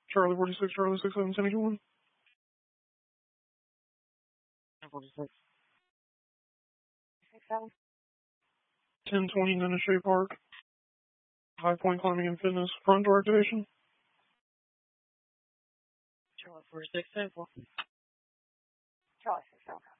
Charlie 46, Charlie 67, Timmy 1. 46. 1020 Neneshay Park. High Point Climbing and Fitness. Front door activation. Charlie 46, 10-4. Charlie 6,